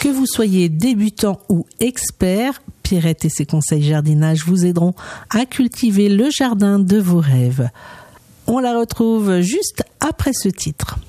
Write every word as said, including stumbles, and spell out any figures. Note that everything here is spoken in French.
Que vous soyez débutant ou expert, Pierrette et ses conseils jardinage vous aideront à cultiver le jardin de vos rêves. On la retrouve juste après ce titre.